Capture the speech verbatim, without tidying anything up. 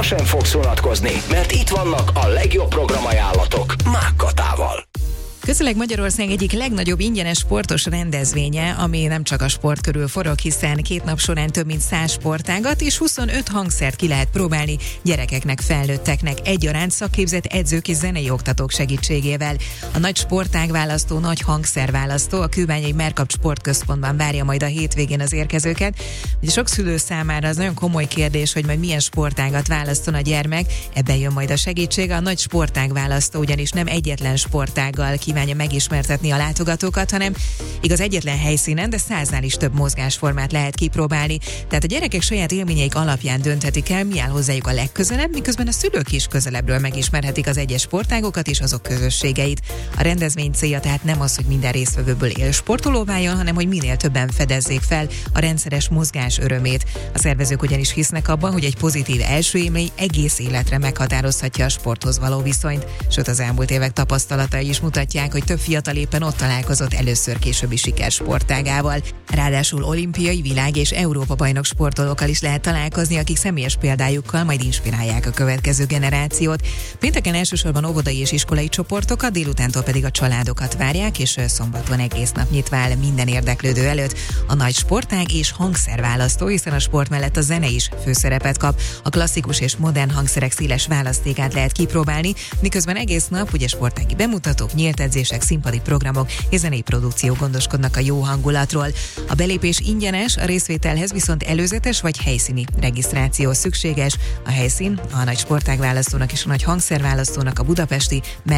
sem fogsz unatkozni, mert itt vannak a legjobb programajánlatok Mák Katával. Közeleg Magyarország egyik legnagyobb ingyenes sportos rendezvénye, ami nem csak a sport körül forog, hiszen két nap során több mint száz sportágat és huszonöt hangszert ki lehet próbálni gyerekeknek, felnőtteknek egyaránt szakképzett edzők és zenei oktatók segítségével. A nagy sportágválasztó, nagy hangszerválasztó a Kőbányai Merkap Sportközpontban várja majd a hétvégén az érkezőket. Ugye sok szülő számára az nagyon komoly kérdés, hogy majd milyen sportágat választon a gyermek, ebben jön majd a segítség. A nagy sportágválasztó ugyanis nem egyetlen sportággal kívánja megismertetni a látogatókat, hanem igaz egyetlen helyszínen, de száznál is több mozgásformát lehet kipróbálni. Tehát a gyerekek saját élményeik alapján dönthetik el, mi áll hozzájuk a legközelebb, miközben a szülők is közelebbről megismerhetik az egyes sportágokat és azok közösségeit. A rendezvény célja tehát nem az, hogy minden résztvevőből élsportoló váljon, hanem hogy minél többen fedezzék fel a rendszeres mozgás örömét. A szervezők ugyanis hisznek abban, hogy egy pozitív első élmény egész életre meghatározhatja a sporthoz való viszonyt, sőt az elmúlt évek tapasztalatai is mutatják, hogy több fiatal éppen ott találkozott először későbbi sikersportágával. Ráadásul olimpiai, világ és Európa bajnok sportolókkal is lehet találkozni, akik személyes példájukkal majd inspirálják a következő generációt. Pénteken elsősorban óvodai és iskolai csoportokat, délutántól pedig a családokat várják, és szombaton egész nap nyitva áll minden érdeklődő előtt a nagy sportág és hangszerválasztó, hiszen a sport mellett a zene is főszerepet kap. A klasszikus és modern hangszerek széles választékát lehet kipróbálni, miközben egész nap ugye sportági bemutatók, nyílt edzések, színpadi programok és zenei produkció gondoskodnak a jó hangulatról. A belépés ingyenes, a részvételhez viszont előzetes vagy helyszíni regisztráció szükséges. A helyszín a nagy sportágválasztónak és a nagy hangszerválasztónak a budapesti